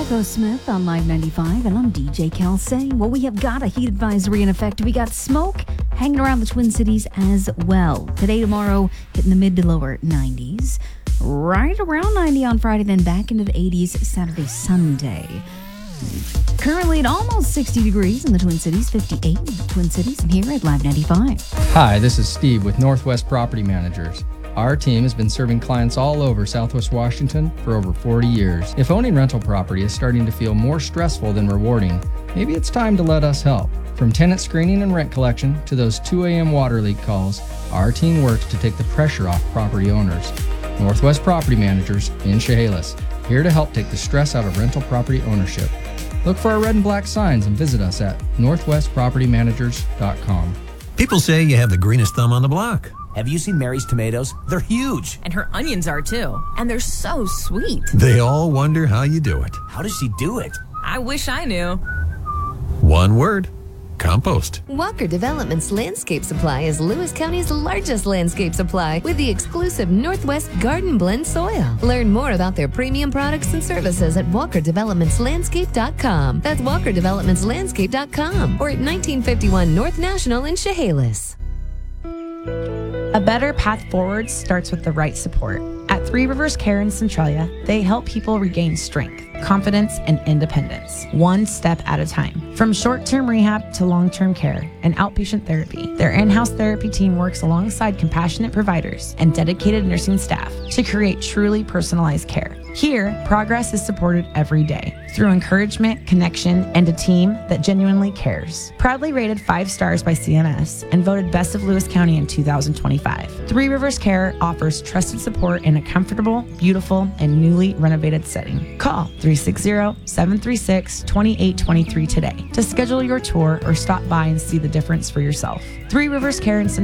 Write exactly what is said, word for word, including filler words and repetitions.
Echo Smith on Live ninety-five, and I'm D J Kelsey. Well, we have got a heat advisory in effect. We got smoke hanging around the Twin Cities as well. Today, tomorrow, hitting the mid to lower nineties. Right around ninety on Friday, then back into the eighties Saturday, Sunday. Currently at almost sixty degrees in the Twin Cities, fifty-eight in the Twin Cities, and here at Live ninety-five. Hi, this is Steve with Northwest Property Managers. Our team has been serving clients all over Southwest Washington for over forty years. If owning rental property is starting to feel more stressful than rewarding, maybe it's time to let us help. From tenant screening and rent collection to those two a.m. water leak calls, our team works to take the pressure off property owners. Northwest Property Managers in Chehalis, here to help take the stress out of rental property ownership. Look for our red and black signs and visit us at northwest property managers dot com. People say you have the greenest thumb on the block. Have you seen Mary's tomatoes? They're huge. And her onions are too. And they're so sweet. They all wonder how you do it. How does she do it? I wish I knew. One word. Compost. Walker Development's Landscape Supply is Lewis County's largest landscape supply with the exclusive Northwest Garden Blend soil. Learn more about their premium products and services at walker developments landscape dot com. That's walker developments landscape dot com or at nineteen fifty-one North National in Chehalis. A better path forward starts with the right support. At Three Rivers Care in Centralia, they help people regain strength, confidence, and independence, one step at a time. From short-term rehab to long-term care and outpatient therapy, their in-house therapy team works alongside compassionate providers and dedicated nursing staff to create truly personalized care. Here, progress is supported every day through encouragement, connection, and a team that genuinely cares. Proudly rated five stars by C M S and voted Best of Lewis County in two thousand twenty-five, Three Rivers Care offers trusted support in a comfortable, beautiful, and newly renovated setting. Call three six zero, seven three six, two eight two three today to schedule your tour or stop by and see the difference for yourself. Three Rivers Care in